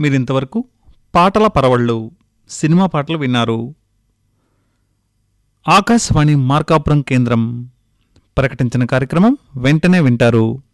మీరింతవరకు పాటల పరవళ్ళు సినిమా పాటలు విన్నారు. ఆకాశవాణి మార్కాపురం కేంద్రం ప్రకటించిన కార్యక్రమం వెంటనే వింటారు.